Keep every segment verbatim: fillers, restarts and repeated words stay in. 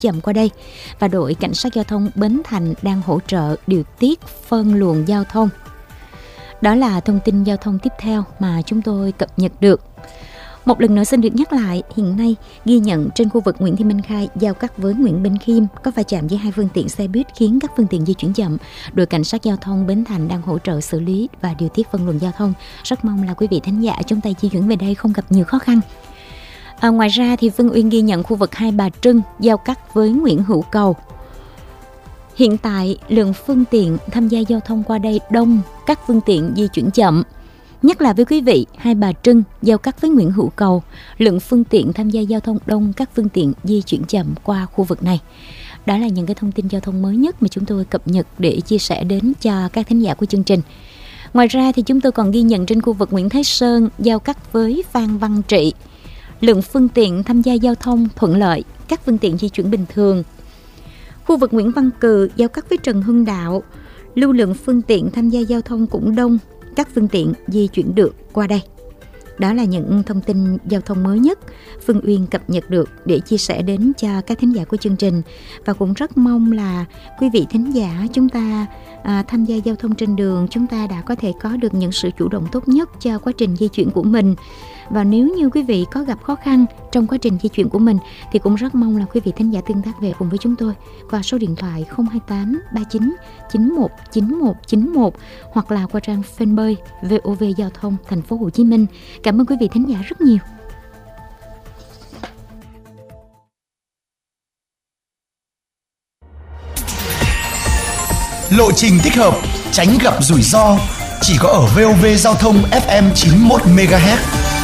chậm qua đây và đội cảnh sát giao thông Bến Thành đang hỗ trợ điều tiết phân luồng giao thông. Đó là thông tin giao thông tiếp theo mà chúng tôi cập nhật được. Một lần nữa xin được nhắc lại, hiện nay ghi nhận trên khu vực Nguyễn Thị Minh Khai giao cắt với Nguyễn Bỉnh Khiêm có va chạm với hai phương tiện xe buýt khiến các phương tiện di chuyển chậm. Đội cảnh sát giao thông Bến Thành đang hỗ trợ xử lý và điều tiết phân luồng giao thông. Rất mong là quý vị thính giả chúng ta di chuyển về đây không gặp nhiều khó khăn. À, ngoài ra thì Vân Uyên ghi nhận khu vực Hai Bà Trưng giao cắt với Nguyễn Hữu Cầu. Hiện tại lượng phương tiện tham gia giao thông qua đây đông, các phương tiện di chuyển chậm. Nhắc lại với quý vị, Hai Bà Trưng giao cắt với Nguyễn Hữu Cầu, lượng phương tiện tham gia giao thông đông, các phương tiện di chuyển chậm qua khu vực này. Đó là những cái thông tin giao thông mới nhất mà chúng tôi cập nhật để chia sẻ đến cho các thính giả của chương trình. Ngoài ra thì chúng tôi còn ghi nhận trên khu vực Nguyễn Thái Sơn giao cắt với Phan Văn Trị. Lượng phương tiện tham gia giao thông thuận lợi, các phương tiện di chuyển bình thường. Khu vực Nguyễn Văn Cừ giao cắt với Trần Hưng Đạo, lưu lượng phương tiện tham gia giao thông cũng đông, các phương tiện di chuyển được qua đây. Đó là những thông tin giao thông mới nhất Phương Uyên cập nhật được để chia sẻ đến cho các thính giả của chương trình. Và cũng rất mong là quý vị thính giả chúng ta à, tham gia giao thông trên đường, chúng ta đã có thể có được những sự chủ động tốt nhất cho quá trình di chuyển của mình. Và nếu như quý vị có gặp khó khăn trong quá trình di chuyển của mình thì cũng rất mong là quý vị thính giả tương tác về cùng với chúng tôi qua số điện thoại không hai tám ba chín chín một chín một chín một hoặc là qua trang fanpage vê o vê Giao thông Thành phố Hồ Chí Minh. Cảm ơn quý vị thính giả rất nhiều. Lộ trình thích hợp, tránh gặp rủi ro, chỉ có ở vê o vê Giao thông ép em chín mươi mốt mê ga héc.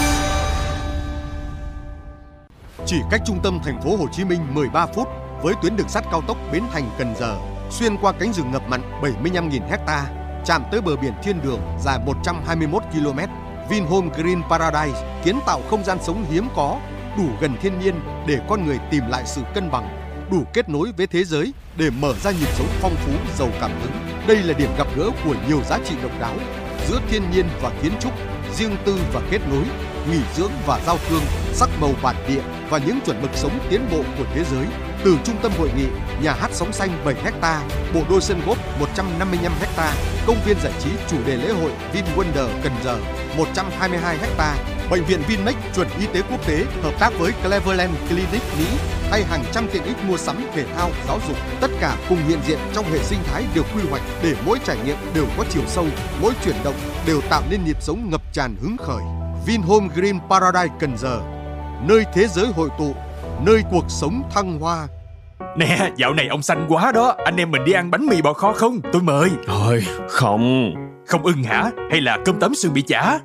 Chỉ cách trung tâm thành phố Hồ Chí Minh mười ba phút với tuyến đường sắt cao tốc Bến Thành - Cần Giờ, xuyên qua cánh rừng ngập mặn bảy mươi lăm nghìn héc ta, chạm tới bờ biển thiên đường dài một trăm hai mươi mốt ki lô mét. Vinhome Green Paradise kiến tạo không gian sống hiếm có, đủ gần thiên nhiên để con người tìm lại sự cân bằng, đủ kết nối với thế giới để mở ra nhịp sống phong phú, giàu cảm hứng. Đây là điểm gặp gỡ của nhiều giá trị độc đáo giữa thiên nhiên và kiến trúc, riêng tư và kết nối, nghỉ dưỡng và giao thương, sắc màu bản địa và những chuẩn mực sống tiến bộ của thế giới. Từ trung tâm hội nghị, nhà hát sóng xanh bảy héc ta, bộ đôi sân golf một trăm năm mươi lăm héc ta, công viên giải trí chủ đề lễ hội VinWonder Cần Giờ một trăm hai mươi hai héc ta, bệnh viện Vinmec chuẩn y tế quốc tế hợp tác với Cleveland Clinic Mỹ hay hàng trăm tiện ích mua sắm, thể thao, giáo dục, tất cả cùng hiện diện trong hệ sinh thái được quy hoạch để mỗi trải nghiệm đều có chiều sâu, mỗi chuyển động đều tạo nên nhịp sống ngập tràn hứng khởi. Vinhome Green Paradise Cần Giờ, nơi thế giới hội tụ, nơi cuộc sống thăng hoa. Nè, dạo này ông xanh quá đó, anh em mình đi ăn bánh mì bò kho không? Tôi mời. Thôi, không. Không ưng hả? Hay là cơm tấm sườn bị chả?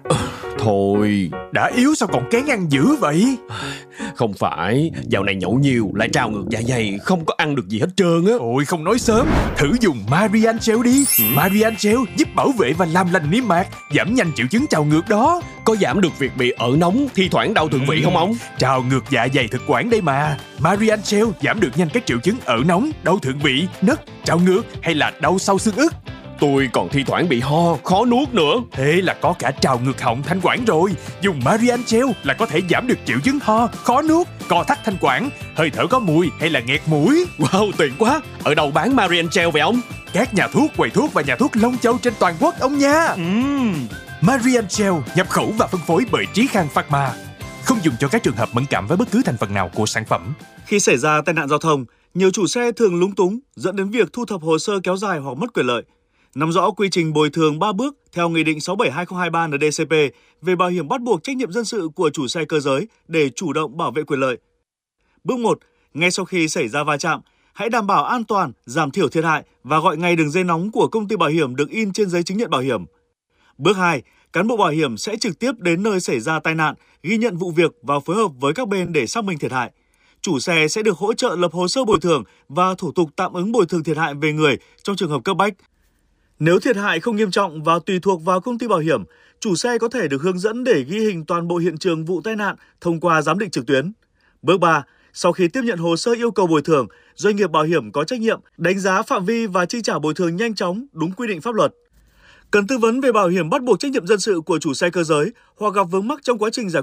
Thôi. Đã yếu sao còn kén ăn dữ vậy? Không phải, dạo này nhậu nhiều lại trào ngược dạ dày, không có ăn được gì hết trơn á. Ôi không nói sớm, thử dùng Marian Gel đi. ừ. Marian Gel giúp bảo vệ và làm lành niêm mạc, giảm nhanh triệu chứng trào ngược đó. Có giảm được việc bị ợ nóng, thi thoảng đau thượng vị ừ. không ông? Trào ngược dạ dày thực quản đây mà. Marian Gel giảm được nhanh các triệu chứng ợ nóng, đau thượng vị, nấc, trào ngược hay là đau sau xương ức. Tôi còn thi thoảng bị ho, khó nuốt nữa. Thế là có cả trào ngược họng, thanh quản rồi. Dùng Marian Gel là có thể giảm được triệu chứng ho, khó nuốt, co thắt thanh quản, hơi thở có mùi hay là nghẹt mũi. Wow, tiện quá. Ở đâu bán Marian Gel vậy ông? Các nhà thuốc, quầy thuốc và nhà thuốc Long Châu trên toàn quốc ông nha. uhm. Marian Gel nhập khẩu và phân phối bởi Trí Khang Pharma. Không dùng cho các trường hợp mẫn cảm với bất cứ thành phần nào của sản phẩm. Khi xảy ra tai nạn giao thông, nhiều chủ xe thường lúng túng dẫn đến việc thu thập hồ sơ kéo dài hoặc mất quyền lợi. Nắm rõ quy trình bồi thường ba bước theo Nghị định sáu bảy hai không hai ba en đê cê pê về bảo hiểm bắt buộc trách nhiệm dân sự của chủ xe cơ giới để chủ động bảo vệ quyền lợi. Bước một. Ngay sau khi xảy ra va chạm, hãy đảm bảo an toàn, giảm thiểu thiệt hại và gọi ngay đường dây nóng của công ty bảo hiểm được in trên giấy chứng nhận bảo hiểm. Bước hai. Cán bộ bảo hiểm sẽ trực tiếp đến nơi xảy ra tai nạn, ghi nhận vụ việc và phối hợp với các bên để xác minh thiệt hại. Chủ xe sẽ được hỗ trợ lập hồ sơ bồi thường và thủ tục tạm ứng bồi thường thiệt hại về người trong trường hợp cấp bách. Nếu thiệt hại không nghiêm trọng và tùy thuộc vào công ty bảo hiểm, chủ xe có thể được hướng dẫn để ghi hình toàn bộ hiện trường vụ tai nạn thông qua giám định trực tuyến. Bước ba. Sau khi tiếp nhận hồ sơ yêu cầu bồi thường, doanh nghiệp bảo hiểm có trách nhiệm đánh giá phạm vi và chi trả bồi thường nhanh chóng đúng quy định pháp luật. Cần tư vấn về bảo hiểm bắt buộc trách nhiệm dân sự của chủ xe cơ giới hoặc gặp vướng mắc trong quá trình giải